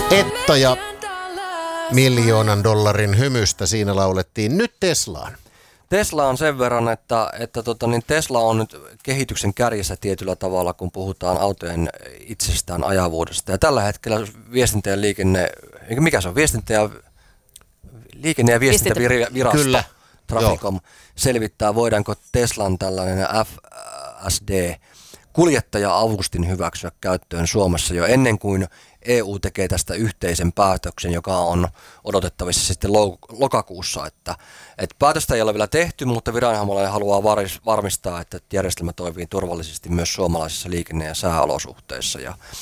Etta ja $1 000 000 hymystä siinä laulettiin nyt Teslaan. Tesla on sen verran, että Tesla on nyt kehityksen kärjessä tietyllä tavalla, kun puhutaan autojen itsestään ajavuudesta. Ja tällä hetkellä viestintä ja liikenne, mikä se on, liikenne- ja viestintävirasto, Kyllä. Traficom, selvittää, voidaanko Teslan tällainen FSD kuljettaja-avustin hyväksyä käyttöön Suomessa jo ennen kuin EU tekee tästä yhteisen päätöksen, joka on odotettavissa sitten lokakuussa. Että päätöstä ei ole vielä tehty, mutta viranhallinto haluaa varmistaa, että järjestelmä toimii turvallisesti myös suomalaisissa liikenne- ja sääolosuhteissa.